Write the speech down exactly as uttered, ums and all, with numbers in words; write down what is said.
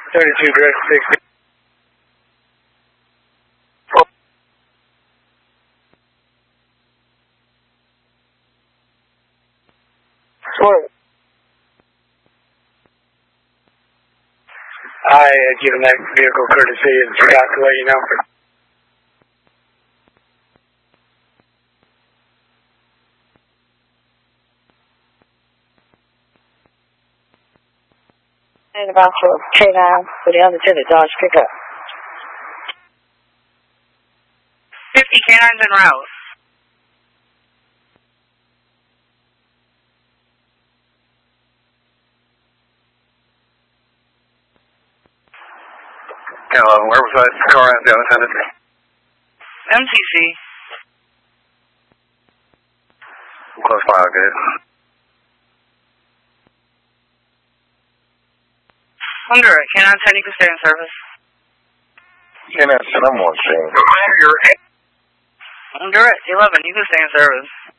thirty-two direct six. What? I had given that vehicle courtesy and forgot to let you know. And about for K nine for the unattended Dodge pickup. fifty K nines en route. Hello, where was that car at, the unattended? M C C. Close by, okay. I'm direct. K nine ten, you can stay in service. K nine ten, I'm watching. I'm direct. eleven, you can stay in service.